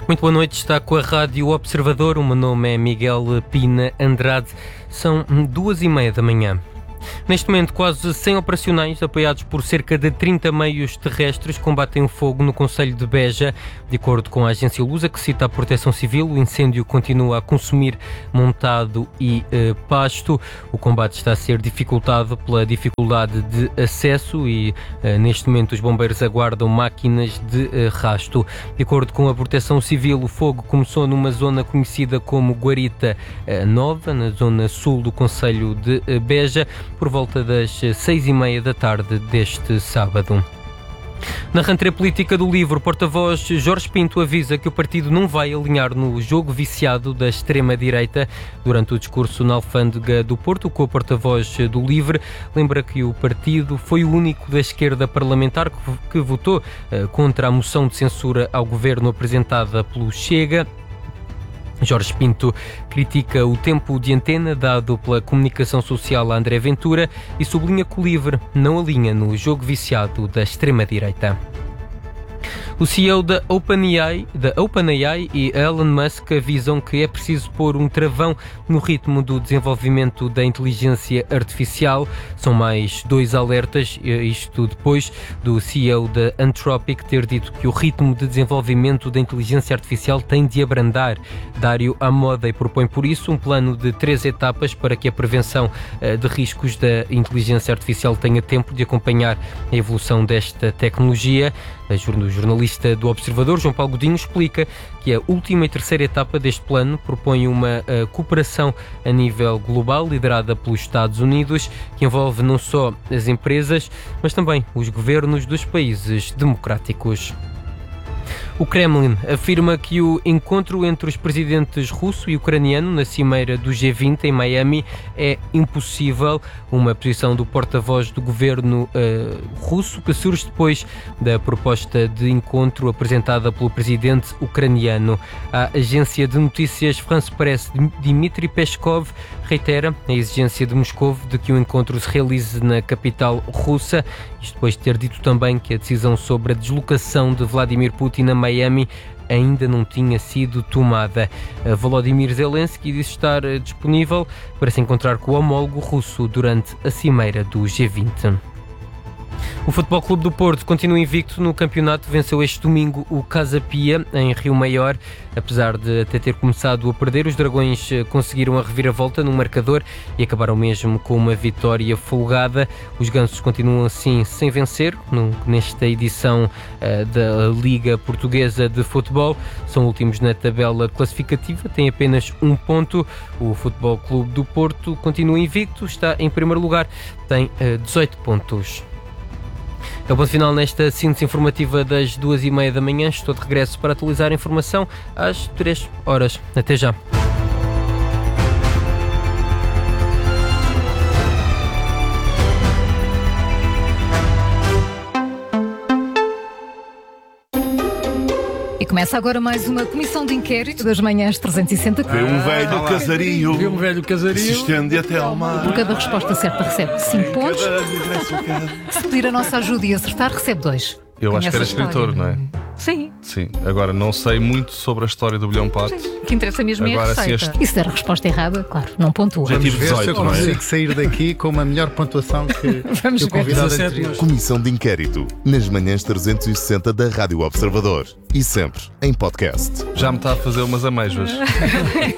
Muito boa noite, está com a Rádio Observador. O meu nome é Miguel Pina Andrade. São 2h30 da manhã. Neste momento, quase 100 operacionais, apoiados por cerca de 30 meios terrestres, combatem o fogo no concelho de Beja. De acordo com a agência Lusa, que cita a Proteção Civil, o incêndio continua a consumir montado e pasto. O combate está a ser dificultado pela dificuldade de acesso e, neste momento, os bombeiros aguardam máquinas de rasto. De acordo com a Proteção Civil, o fogo começou numa zona conhecida como Guarita Nova, na zona sul do concelho de Beja, por volta das 6h30 da tarde deste sábado. Na rentrée política do LIVRE, o porta-voz Jorge Pinto avisa que o partido não vai alinhar no jogo viciado da extrema-direita. Durante o discurso na Alfândega do Porto, com o porta-voz do LIVRE, lembra que o partido foi o único da esquerda parlamentar que votou contra a moção de censura ao governo apresentada pelo Chega. Jorge Pinto critica o tempo de antena dado pela comunicação social a André Ventura e sublinha que o LIVRE não alinha no jogo viciado da extrema-direita. O CEO da OpenAI e Elon Musk avisam que é preciso pôr um travão no ritmo do desenvolvimento da inteligência artificial. São mais dois alertas, isto depois do CEO da Anthropic ter dito que o ritmo de desenvolvimento da inteligência artificial tem de abrandar. Dario Amodei propõe, por isso, um plano de 3 etapas para que a prevenção de riscos da inteligência artificial tenha tempo de acompanhar a evolução desta tecnologia. O jornalista do Observador, João Paulo Godinho, explica que a última e terceira etapa deste plano propõe uma cooperação a nível global, liderada pelos Estados Unidos, que envolve não só as empresas, mas também os governos dos países democráticos. O Kremlin afirma que o encontro entre os presidentes russo e ucraniano na cimeira do G20 em Miami é impossível, uma posição do porta-voz do governo russo que surge depois da proposta de encontro apresentada pelo presidente ucraniano. A agência de notícias France Press, Dmitry Peskov, reitera a exigência de Moscou de que o encontro se realize na capital russa, isto depois de ter dito também que a decisão sobre a deslocação de Vladimir Putin a Miami ainda não tinha sido tomada. Volodymyr Zelensky disse estar disponível para se encontrar com o homólogo russo durante a cimeira do G20. O Futebol Clube do Porto continua invicto no campeonato, venceu este domingo o Casa Pia em Rio Maior. Apesar de até ter começado a perder, os Dragões conseguiram a reviravolta no marcador e acabaram mesmo com uma vitória folgada. Os Gansos continuam assim sem vencer nesta edição da Liga Portuguesa de Futebol. São últimos na tabela classificativa, têm apenas 1 ponto. O Futebol Clube do Porto continua invicto, está em primeiro lugar, tem 18 pontos. É o ponto final nesta síntese informativa das 2h30 da manhã. Estou de regresso para atualizar a informação às 3 horas. Até já. E começa agora mais uma comissão de inquérito das manhãs 360. Vê um velho casario. Vê um velho casario. Se estende até ao mar. Por cada resposta certa recebe 5 pontos. Se pedir a nossa ajuda e acertar, recebe 2. Eu acho que era escritor, não é? Sim. Sim. Agora, não sei muito sobre a história do Bilhão Pato. O que interessa mesmo é a Agora, receita. E se der a resposta errada, claro, não pontua. Já tive Vamos ver se 18, eu não é? consigo sair daqui com uma melhor pontuação que Vamos o ver. convidado 17. anterior. Comissão de Inquérito, nas manhãs 360 da Rádio Observador. E sempre em podcast. Já me está a fazer umas amêijoas.